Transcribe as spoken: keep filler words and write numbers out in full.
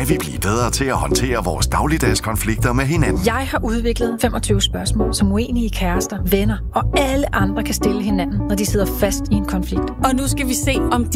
kan vi blive bedre til at håndtere vores dagligdags konflikter med hinanden. Jeg har udviklet femogtyve spørgsmål, som uenige kærester, venner og alle andre kan stille hinanden, når de sidder fast i en konflikt. Og nu skal vi se, om